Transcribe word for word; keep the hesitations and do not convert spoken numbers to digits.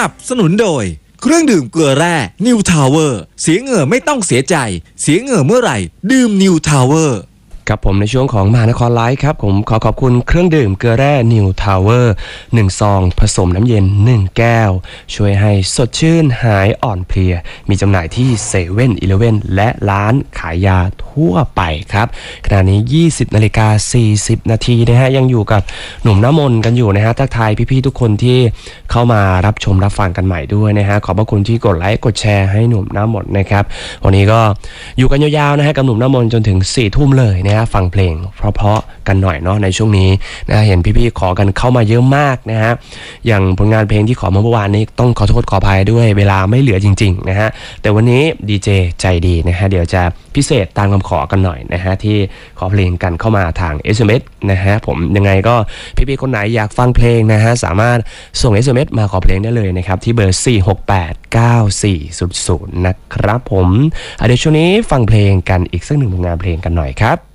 นับสนุนโดยเครื่องดื่มเกลือแร่ New Tower เสียเหงื่อไม่ต้องเสียใจเสียเหงื่อเมื่อไหร่ดื่ม New Tower ครับผมในช่วงของมหานครไลฟ์ครับผมขอขอบคุณเครื่องดื่มเกลือแร่ New Tower หนึ่งซองผสมน้ำเย็นหนึ่งแก้วช่วยให้สดชื่นหายอ่อนเพลียมีจำหน่ายที่เซเว่นอีเลฟเว่นและร้านขายยาทั่วไปครับขณะนี้ ยี่สิบนาฬิกาสี่สิบนาทีนะฮะยังอยู่กับหนุ่มน้ำมนต์กันอยู่นะฮะทักทายพี่ๆทุกคนที่เข้ามารับชมรับฟังกันใหม่ด้วยนะฮะขอบพระคุณที่กดไลค์กดแชร์ให้หนุ่มน้ำมนต์นะครับวันนี้ก็อยู่กันยาวๆนะฮะกับหนุ่มน้ำมนต์จนถึงสี่ทุ่มเลยนะฟังเพลงเพราะๆกันหน่อยเนาะในช่วงนี้นะเห็นพี่ๆขอกันเข้ามาเยอะมากนะฮะอย่างผลงานเพลงที่ขอมาเมื่อวานนี้ต้องขอโทษขออภัยด้วยเวลาไม่เหลือจริงๆนะฮะแต่วันนี้ดีเจใจดีนะฮะเดี๋ยวจะพิเศษตามคำขอกันหน่อยนะฮะที่ขอเพลงกันเข้ามาทาง เอส เอ็ม เอส นะฮะผมยังไงก็พี่ๆคนไหนอยากฟังเพลงนะฮะสามารถส่ง เอส เอ็ม เอส มาขอเพลงได้เลยนะครับที่เบอร์สี่ หก แปด เก้า สี่ ศูนย์ ศูนย์นะครับผมเดี๋ยวช่วงนี้ฟังเพลงกันอีกสักหนึ่งผลงานเพลงกันหน่อยครับ